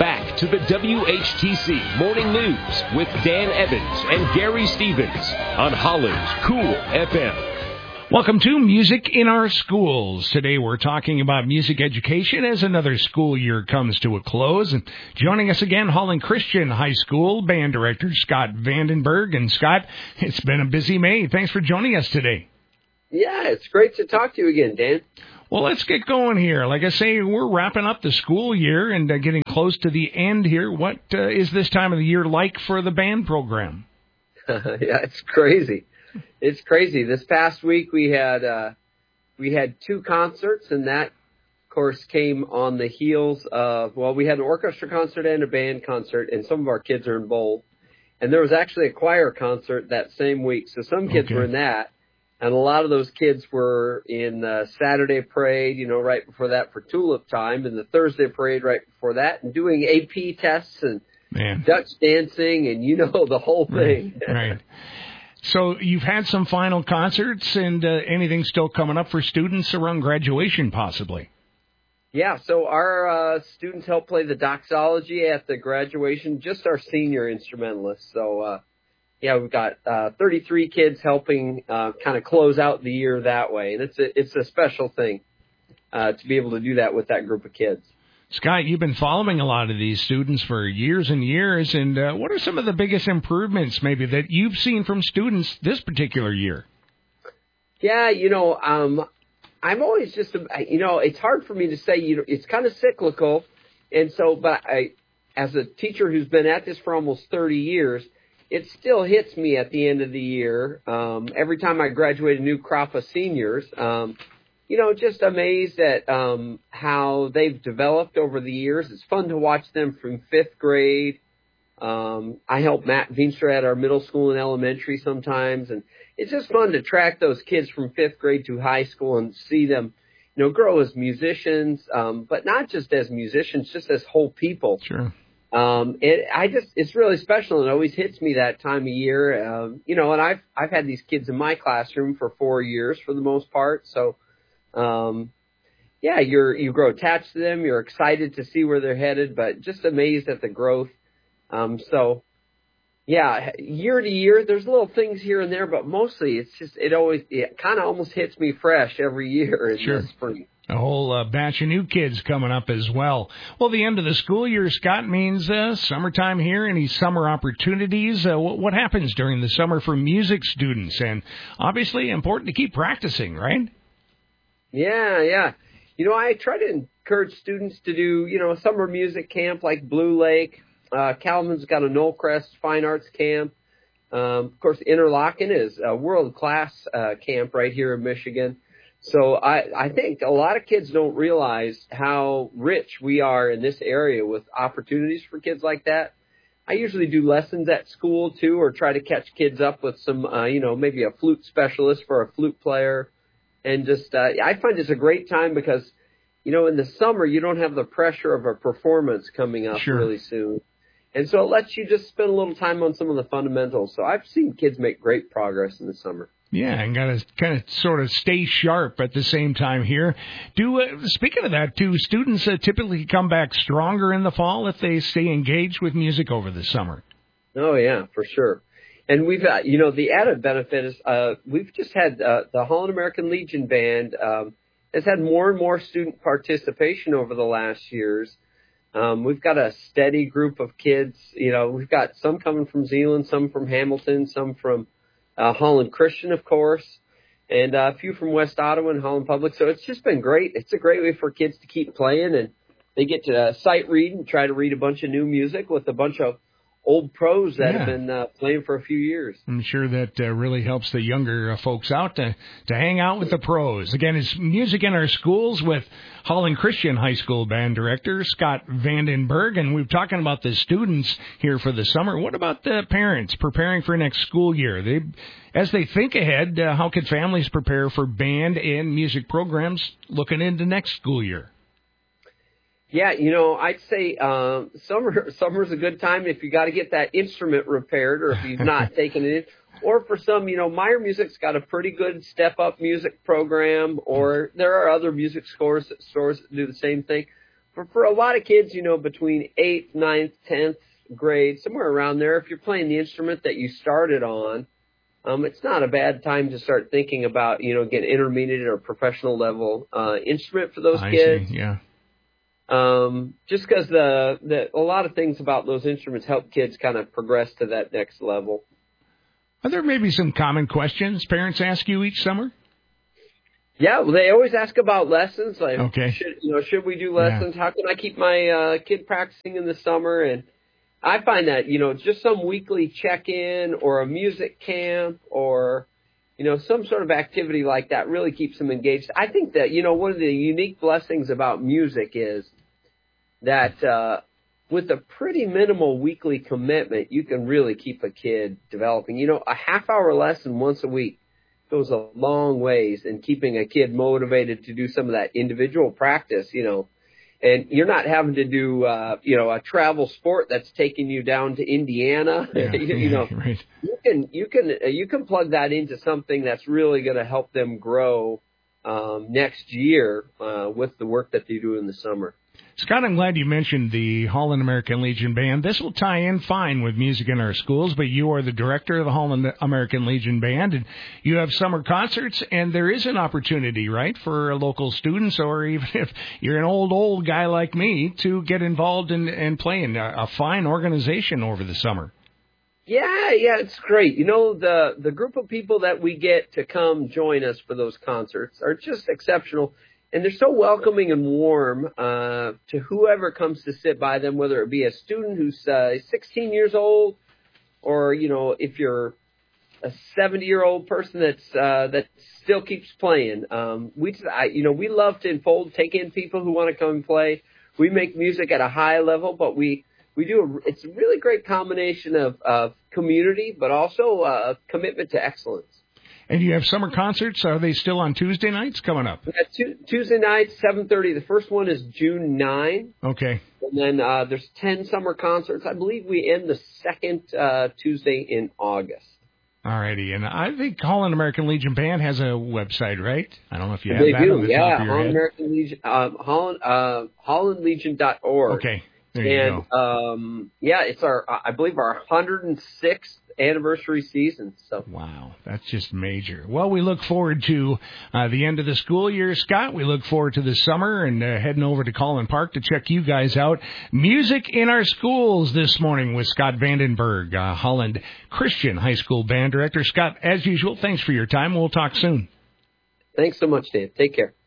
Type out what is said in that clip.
back to the WHTC Morning News with Dan Evans and Gary Stevens on Holland's Cool FM. Welcome to Music in Our Schools. Today we're talking about music education as another school year comes to a close. And joining us again, Holland Christian High School Band Director Scott Vandenberg. And Scott, it's been a busy May. Thanks for joining us today. Yeah, it's great to talk to you again, Dan. Well, let's get going here. Like I say, we're wrapping up the school year and getting close to the end here. What is this time of the year like for the band program? Yeah, it's crazy. It's crazy. This past week we had two concerts, and that, of course, came on the heels of, well, we had an orchestra concert and a band concert, and some of our kids are in both. And there was actually a choir concert that same week, so some kids were in that. And a lot of those kids were in the Saturday parade, right before that for Tulip Time, and the Thursday parade right before that, and doing AP tests and Dutch dancing and, the whole thing. Right. So you've had some final concerts, and anything still coming up for students around graduation possibly? Yeah, so our students help play the doxology at the graduation, just our senior instrumentalists. So, we've got 33 kids helping kind of close out the year that way. And it's a special thing to be able to do that with that group of kids. Scott, you've been following a lot of these students for years and years, and what are some of the biggest improvements maybe that you've seen from students this particular year? Yeah, I'm always just, it's hard for me to say, it's kind of cyclical. And so, but as a teacher who's been at this for almost 30 years, it still hits me at the end of the year. Every time I graduate a new crop of seniors, just amazed at how they've developed over the years. It's fun to watch them from fifth grade. I help Matt Veenstra at our middle school and elementary sometimes, and it's just fun to track those kids from fifth grade to high school and see them, grow as musicians, but not just as musicians, just as whole people. Sure. It's really special, and it always hits me that time of year. And I've had these kids in my classroom for 4 years for the most part, so. You grow attached to them. You're excited to see where they're headed, but just amazed at the growth. Year to year, there's little things here and there, but mostly it kind of almost hits me fresh every year in the spring. A whole batch of new kids coming up as well. Well, the end of the school year, Scott, means summertime here. Any summer opportunities? What happens during the summer for music students? And obviously important to keep practicing, right? Yeah. I try to encourage students to do, a summer music camp like Blue Lake. Calvin's got a Knollcrest Fine Arts Camp. Of course, Interlochen is a world-class camp right here in Michigan. So I think a lot of kids don't realize how rich we are in this area with opportunities for kids like that. I usually do lessons at school, too, or try to catch kids up with some, maybe a flute specialist for a flute player. And just, I find it's a great time because, in the summer, you don't have the pressure of a performance coming up really soon. And so it lets you just spend a little time on some of the fundamentals. So I've seen kids make great progress in the summer. Yeah, and got to kind of sort of stay sharp at the same time here. Speaking of that, do students typically come back stronger in the fall if they stay engaged with music over the summer? Oh, yeah, for sure. And we've, the added benefit is we've just had the Holland American Legion Band has had more and more student participation over the last years. We've got a steady group of kids. We've got some coming from Zeeland, some from Hamilton, some from Holland Christian, of course, and a few from West Ottawa and Holland Public. So it's just been great. It's a great way for kids to keep playing, and they get to sight read and try to read a bunch of new music with a bunch of old pros that have been playing for a few years. I'm sure that really helps the younger folks out to hang out with the pros. Again, it's Music in Our Schools with Holland Christian High School Band Director Scott Vandenberg, and we're talking about the students here for the summer. What about the parents preparing for next school year? As they think ahead, how can families prepare for band and music programs looking into next school year? Yeah, I'd say summer's a good time if you got to get that instrument repaired or if you've not taken it in. Or for some, Meyer Music's got a pretty good step-up music program, or there are other music stores that do the same thing. for a lot of kids, between 8th, 9th, 10th grade, somewhere around there, if you're playing the instrument that you started on, it's not a bad time to start thinking about, getting intermediate or professional level instrument for those kids. See, yeah. Just because a lot of things about those instruments help kids kind of progress to that next level. Are there maybe some common questions parents ask you each summer? Yeah, well, they always ask about lessons. Like, okay. Should we do lessons? Yeah. How can I keep my kid practicing in the summer? And I find that, just some weekly check-in or a music camp or, some sort of activity like that really keeps them engaged. I think that, one of the unique blessings about music is that with a pretty minimal weekly commitment, you can really keep a kid developing. A half-hour lesson once a week goes a long ways in keeping a kid motivated to do some of that individual practice, and you're not having to do, a travel sport that's taking you down to Indiana. Yeah, right. You can plug that into something that's really going to help them grow next year with the work that they do in the summer. Scott, I'm glad you mentioned the Holland American Legion Band. This will tie in fine with Music in Our Schools, but you are the director of the Holland American Legion Band, and you have summer concerts, and there is an opportunity, right, for local students, or even if you're an old guy like me, to get involved and play in a fine organization over the summer. Yeah, it's great. The group of people that we get to come join us for those concerts are just exceptional. And they're so welcoming and warm to whoever comes to sit by them, whether it be a student who's 16 years old, or if you're a 70-year-old person that still keeps playing. We love to take in people who want to come and play. We make music at a high level, but we do it's a really great combination of community, but also a commitment to excellence. And you have summer concerts. Are they still on Tuesday nights coming up? We got Tuesday nights, 7:30. The first one is June 9. Okay. And then there's 10 summer concerts. I believe we end the second Tuesday in August. All righty. And I think Holland American Legion Band has a website, right? I don't know if you have they that do. on the top of your Holland head. American Legion, HollandLegion.org. Okay. There you go. It's I believe our 106th anniversary season. So wow, that's just major. Well, we look forward to the end of the school year, Scott. We look forward to the summer and heading over to Collin Park to check you guys out. Music in Our Schools this morning with Scott Vandenberg, Holland Christian High School Band Director. Scott, as usual, thanks for your time. We'll talk soon. Thanks so much, Dave. Take care.